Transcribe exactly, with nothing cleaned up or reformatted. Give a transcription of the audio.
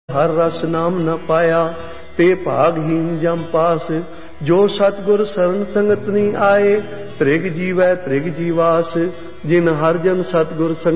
हर रस नाम न पाया ते भागहीन जम पास। जो सतगुर शरण संगत नहीं आए त्रिग जीवै त्रिग जीवास। जिन हर जन सतगुर संग